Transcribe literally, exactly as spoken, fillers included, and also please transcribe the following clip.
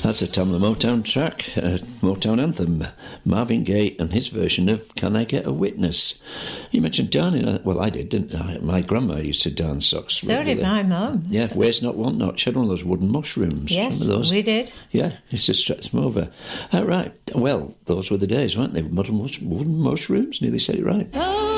That's a Tamla Motown track, uh, Motown anthem. Marvin Gaye and his version of Can I Get a Witness? You mentioned darning. Well, I did, didn't I? My grandma used to darn socks. So regularly. did my mum. Yeah, waste not, want not. She had one of those wooden mushrooms. Yes, Remember those? we did. Yeah, used to stretch them over. Oh, right. Well, those were the days, weren't they? Wooden, mush- wooden mushrooms? Nearly said it right. Oh.